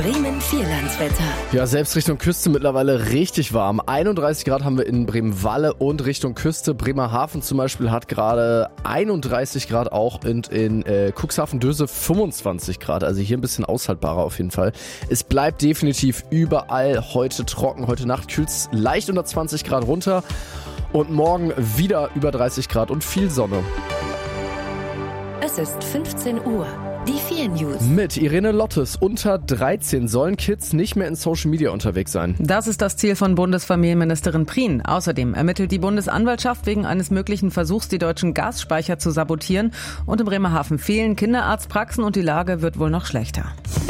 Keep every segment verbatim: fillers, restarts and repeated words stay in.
Bremen Vierlandswetter. Ja, selbst Richtung Küste mittlerweile richtig warm. einunddreißig Grad haben wir in Bremen-Walle und Richtung Küste. Bremerhaven zum Beispiel hat gerade einunddreißig Grad auch und in äh, Cuxhaven-Döse fünfundzwanzig Grad. Also hier ein bisschen aushaltbarer auf jeden Fall. Es bleibt definitiv überall heute trocken. Heute Nacht kühlt es leicht unter zwanzig Grad runter und morgen wieder über dreißig Grad und viel Sonne. Es ist fünfzehn Uhr. Die vier News. Mit Irene Lottes. Unter dreizehn sollen Kids nicht mehr in Social Media unterwegs sein. Das ist das Ziel von Bundesfamilienministerin Prien. Außerdem ermittelt die Bundesanwaltschaft wegen eines möglichen Versuchs, die deutschen Gasspeicher zu sabotieren. Und in Bremerhaven fehlen Kinderarztpraxen und die Lage wird wohl noch schlechter.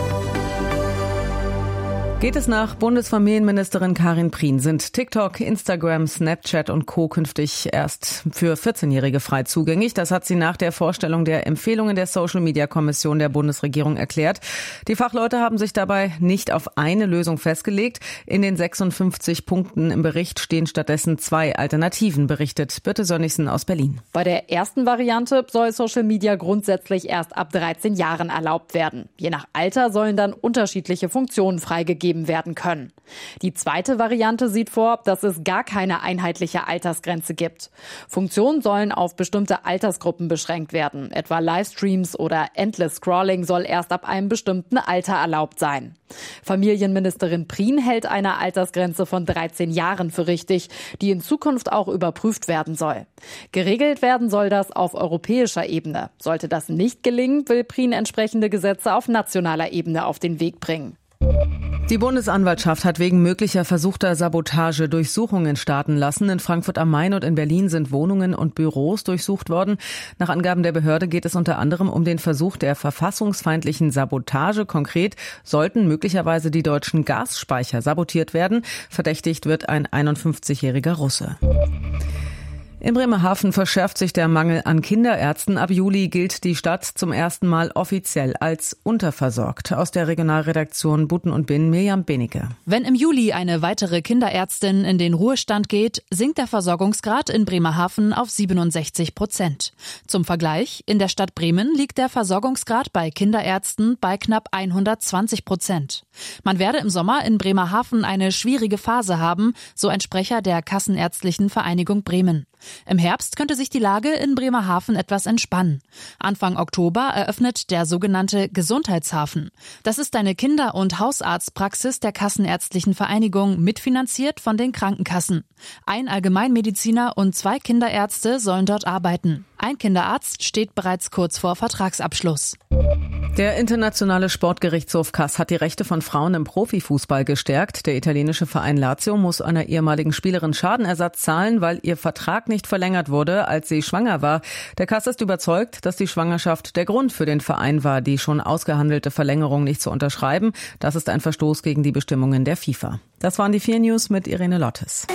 Geht es nach Bundesfamilienministerin Karin Prien, sind TikTok, Instagram, Snapchat und Co. künftig erst für vierzehnjährige frei zugänglich. Das hat sie nach der Vorstellung der Empfehlungen der Social-Media-Kommission der Bundesregierung erklärt. Die Fachleute haben sich dabei nicht auf eine Lösung festgelegt. In den sechsundfünfzig Punkten im Bericht stehen stattdessen zwei Alternativen, berichtet Birte Sönnigsen aus Berlin. Bei der ersten Variante soll Social Media grundsätzlich erst ab dreizehn Jahren erlaubt werden. Je nach Alter sollen dann unterschiedliche Funktionen freigegeben werden können. Die zweite Variante sieht vor, dass es gar keine einheitliche Altersgrenze gibt. Funktionen sollen auf bestimmte Altersgruppen beschränkt werden. Etwa Livestreams oder Endless Scrolling soll erst ab einem bestimmten Alter erlaubt sein. Familienministerin Prien hält eine Altersgrenze von dreizehn Jahren für richtig, die in Zukunft auch überprüft werden soll. Geregelt werden soll das auf europäischer Ebene. Sollte das nicht gelingen, will Prien entsprechende Gesetze auf nationaler Ebene auf den Weg bringen. Die Bundesanwaltschaft hat wegen möglicher versuchter Sabotage Durchsuchungen starten lassen. In Frankfurt am Main und in Berlin sind Wohnungen und Büros durchsucht worden. Nach Angaben der Behörde geht es unter anderem um den Versuch der verfassungsfeindlichen Sabotage. Konkret sollten möglicherweise die deutschen Gasspeicher sabotiert werden. Verdächtigt wird ein einundfünfzigjähriger Russe. In Bremerhaven verschärft sich der Mangel an Kinderärzten. Ab Juli gilt die Stadt zum ersten Mal offiziell als unterversorgt. Aus der Regionalredaktion Buten und Bin, Mirjam Benecke. Wenn im Juli eine weitere Kinderärztin in den Ruhestand geht, sinkt der Versorgungsgrad in Bremerhaven auf siebenundsechzig Prozent. Zum Vergleich, in der Stadt Bremen liegt der Versorgungsgrad bei Kinderärzten bei knapp hundertzwanzig Prozent. Man werde im Sommer in Bremerhaven eine schwierige Phase haben, so ein Sprecher der Kassenärztlichen Vereinigung Bremen. Im Herbst könnte sich die Lage in Bremerhaven etwas entspannen. Anfang Oktober eröffnet der sogenannte Gesundheitshafen. Das ist eine Kinder- und Hausarztpraxis der Kassenärztlichen Vereinigung, mitfinanziert von den Krankenkassen. Ein Allgemeinmediziner und zwei Kinderärzte sollen dort arbeiten. Ein Kinderarzt steht bereits kurz vor Vertragsabschluss. Der internationale Sportgerichtshof Kass hat die Rechte von Frauen im Profifußball gestärkt. Der italienische Verein Lazio muss einer ehemaligen Spielerin Schadenersatz zahlen, weil ihr Vertrag nicht verlängert wurde, als sie schwanger war. Der Kass ist überzeugt, dass die Schwangerschaft der Grund für den Verein war, die schon ausgehandelte Verlängerung nicht zu unterschreiben. Das ist ein Verstoß gegen die Bestimmungen der FIFA. Das waren die vier News mit Irene Lottes.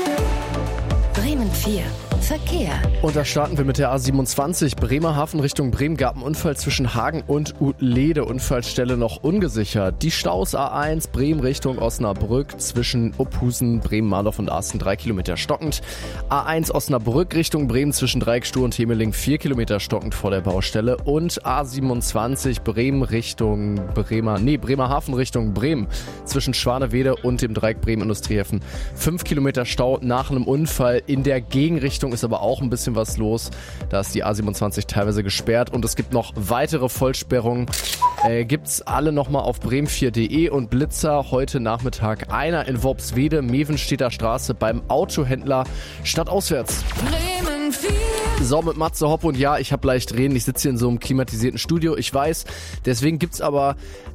Bremen vier. Verkehr. Und da starten wir mit der A siebenundzwanzig. Bremerhaven Richtung Bremen gab einen Unfall zwischen Hagen und Uhlede. Unfallstelle noch ungesichert. Die Staus A eins Bremen Richtung Osnabrück zwischen Ophusen, Bremen-Marlow und Arsten drei Kilometer stockend. A eins Osnabrück Richtung Bremen zwischen Dreieckstuhl und Hemeling vier Kilometer stockend vor der Baustelle. Und A siebenundzwanzig Bremen Richtung Bremer, nee, Bremerhaven Richtung Bremen zwischen Schwanewede und dem Dreieck Bremen Industriehäfen fünf Kilometer Stau nach einem Unfall. In der Gegenrichtung ist aber auch ein bisschen was los. Da ist die A siebenundzwanzig teilweise gesperrt und es gibt noch weitere Vollsperrungen. Äh, gibt's alle nochmal auf bremen vier punkt de und Blitzer heute Nachmittag. Einer in Worpswede, Mevenstedter Straße beim Autohändler stadtauswärts. Bremen vier. So, mit Matze Hopp und ja, ich habe leicht reden. Ich sitze hier in so einem klimatisierten Studio, ich weiß. Deswegen gibt's aber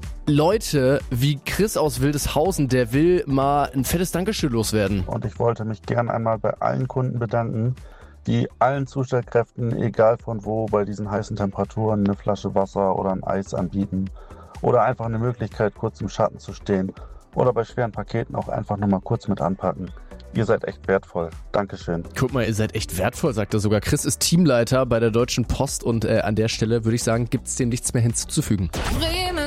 Leute wie Chris aus Wildeshausen, der will mal ein fettes Dankeschön loswerden. Und ich wollte mich gern einmal bei allen Kunden bedanken, die allen Zustellkräften, egal von wo, bei diesen heißen Temperaturen eine Flasche Wasser oder ein Eis anbieten oder einfach eine Möglichkeit, kurz im Schatten zu stehen oder bei schweren Paketen auch einfach nur mal kurz mit anpacken. Ihr seid echt wertvoll. Dankeschön. Guck mal, ihr seid echt wertvoll, sagt er sogar. Chris ist Teamleiter bei der Deutschen Post und äh, an der Stelle würde ich sagen, gibt's dem nichts mehr hinzuzufügen.